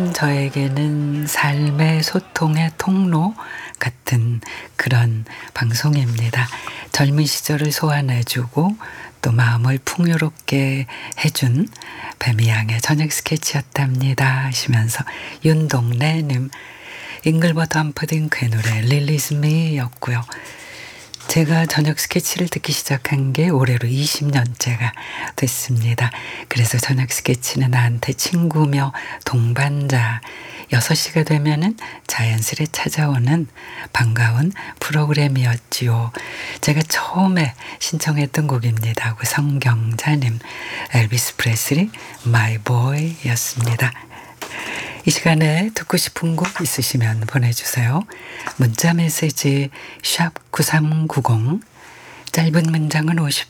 저에게는 삶의 소통의 통로 같은 그런 방송입니다. 젊은 시절을 소환해주고 또 마음을 풍요롭게 해준 뱀이양의 저녁 스케치였답니다 하시면서 윤동래님, 잉글버트 함퍼딩크의 노래 릴리즈 미였고요. 제가 저녁 스케치를 듣기 시작한 게 올해로 20년째가 됐습니다. 그래서 저녁 스케치는 나한테 친구며 동반자, 6시가 되면은 자연스레 찾아오는 반가운 프로그램이었지요. 제가 처음에 신청했던 곡입니다. 성경자님, 엘비스 프레슬리 마이 보이였습니다. 이 시간에 듣고 싶은 곡 있으시면 보내주세요. 문자 메시지 샵 9390, 짧은 문장은